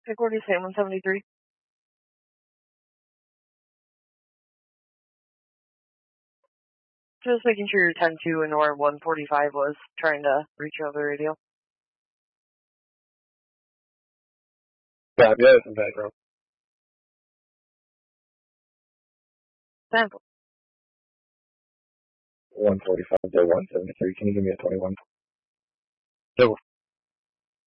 Recording Sam 173. Just making sure your 10-2 and or 145 was trying to reach over the radio. Yeah, it's in background. Sample. 145 to 173. Can you give me a 21? So